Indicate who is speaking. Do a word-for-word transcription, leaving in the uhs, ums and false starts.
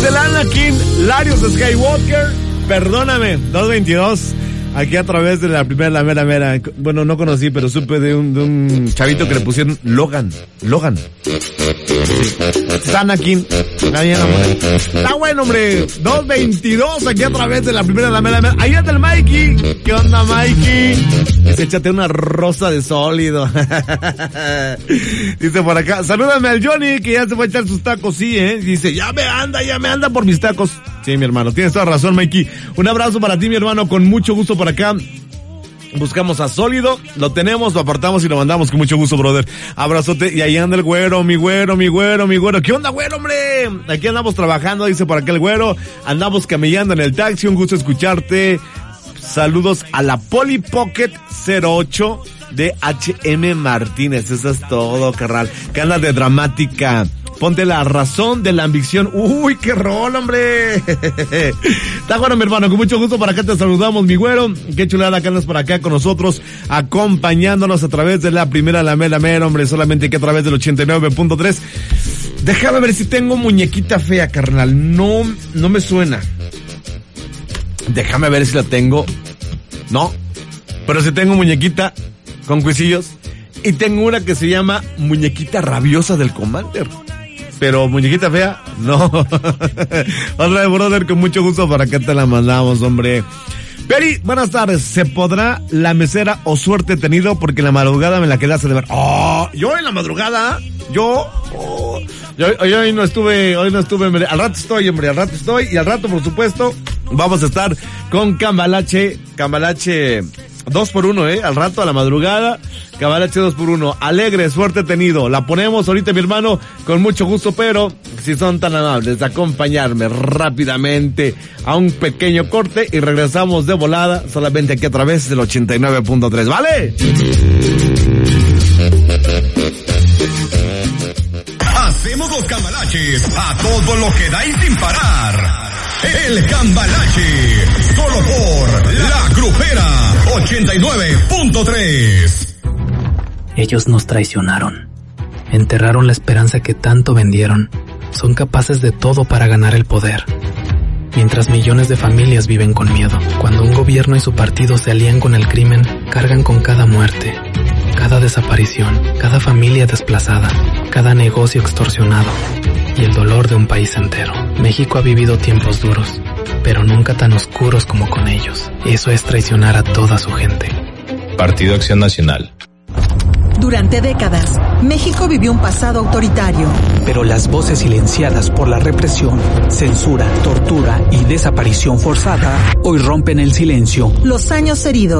Speaker 1: el Anakin, Larios Skywalker, perdóname, dos veintidós. Aquí a través de la primera, la mera, mera. Bueno, no conocí, pero supe de un, de un chavito que le pusieron Logan. Logan. Anakin. Está bueno, hombre. dos veintidós aquí a través de la primera, la mera, mera. Ahí está el Mikey. ¿Qué onda, Mikey? Dice, échate una rosa de sólido. Dice por acá, salúdame al Johnny, que ya se va a echar sus tacos, sí, eh. Dice, ya me anda, ya me anda por mis tacos. Sí, mi hermano, tienes toda razón, Mikey. Un abrazo para ti, mi hermano, con mucho gusto por acá. Buscamos a Sólido, lo tenemos, lo apartamos y lo mandamos con mucho gusto, brother. Abrazote, y ahí anda el güero, mi güero, mi güero, mi güero. ¿Qué onda, güero, hombre? Aquí andamos trabajando, dice por acá el güero. Andamos camellando en el taxi, un gusto escucharte. Saludos a la Polly Pocket cero ocho de H M Martínez. Eso es todo, carnal. Que anda de dramática. Ponte la razón de la ambición. Uy, qué rol, hombre. Está bueno, mi hermano, con mucho gusto. Para acá te saludamos, mi güero. Qué chulada que andas por acá con nosotros, acompañándonos a través de la primera, la mera, mera, hombre. Solamente que a través del ochenta y nueve punto tres. Déjame ver si tengo muñequita fea, carnal. No, no me suena. Déjame ver si la tengo. No. Pero si tengo muñequita con cuisillos. Y tengo una que se llama Muñequita Rabiosa del Commander. Pero muñequita fea, no. Hola, brother, con mucho gusto para que te la mandamos, hombre. Peri, buenas tardes. ¿Se podrá la mesera o suerte tenido? Porque en la madrugada me la quedaste de ver. Oh, yo en la madrugada, yo, oh, yo, yo hoy no estuve, hoy no estuve, al rato estoy, hombre, al rato estoy, y al rato, por supuesto, vamos a estar con Cambalache, Cambalache dos por uno, eh, al rato a la madrugada, Cambalache dos por uno, alegre, suerte tenido, la ponemos ahorita, mi hermano, con mucho gusto, pero si son tan amables de acompañarme rápidamente a un pequeño corte y regresamos de volada, solamente aquí a través del ochenta y nueve punto tres, ¿vale?
Speaker 2: Hacemos los cambalaches a todo lo que da y sin parar. El Cambalache, solo por La Grupera ochenta y nueve punto tres.
Speaker 3: Ellos nos traicionaron. Enterraron la esperanza que tanto vendieron. Son capaces de todo para ganar el poder. Mientras millones de familias viven con miedo. Cuando un gobierno y su partido se alían con el crimen, cargan con cada muerte, cada desaparición, cada familia desplazada, cada negocio extorsionado y el dolor de un país entero. México ha vivido tiempos duros, pero nunca tan oscuros como con ellos. Eso es traicionar a toda su gente.
Speaker 4: Partido Acción Nacional.
Speaker 5: Durante décadas, México vivió un pasado autoritario.
Speaker 6: Pero las voces silenciadas por la represión, censura, tortura y desaparición forzada hoy rompen el silencio.
Speaker 5: Los años heridos